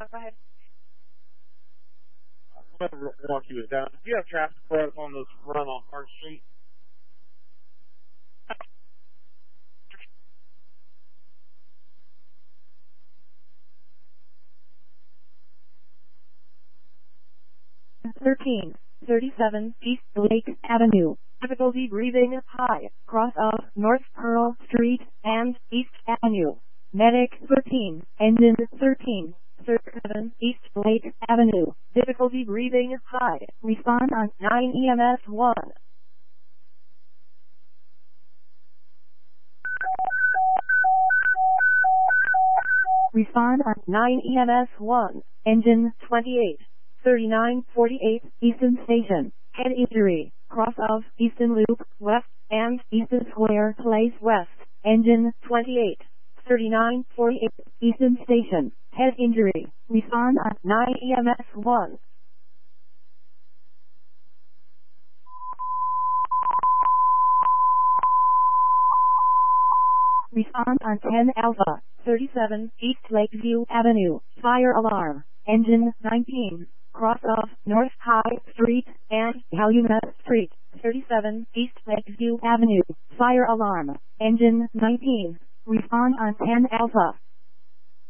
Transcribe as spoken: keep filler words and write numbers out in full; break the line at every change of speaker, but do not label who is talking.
Go ahead.
Milwaukee was down. Do you have traffic for us on this run on Park Street?
thirteen thirty-seven East Lake Avenue. Difficulty breathing high. Cross of North Pearl Street and East Avenue. Medic thirteen. Engine thirteen. thirty-seven East Lake Avenue. Difficulty breathing high. Respond on nine E M S one. Respond on nine E M S one. Engine twenty-eight. thirty-nine forty-eight Easton Station. Head injury. Cross of Easton Loop West and Easton Square Place West. Engine twenty-eight. thirty-nine forty-eight Easton Station. Head injury. Respond on nine E M S one. Respond on ten Alpha. thirty-seven East Lakeview Avenue. Fire alarm. Engine nineteen. Cross of North High Street and Calumet Street. thirty-seven East Lakeview Avenue. Fire alarm. Engine nineteen. Respond on ten Alpha.